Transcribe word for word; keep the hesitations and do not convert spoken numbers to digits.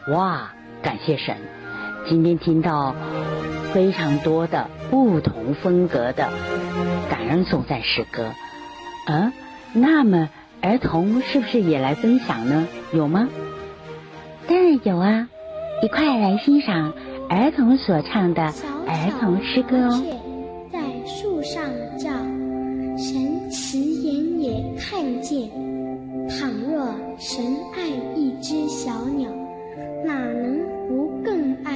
哇，感谢神！今天听到非常多的不同风格的感恩颂赞诗歌。嗯，那么儿童是不是也来分享呢？有吗？ 当然有啊，一块来欣赏儿童所唱的儿童诗歌哦。 在树上叫，神慈眼也看见。倘若神爱一只小鸟，哪能无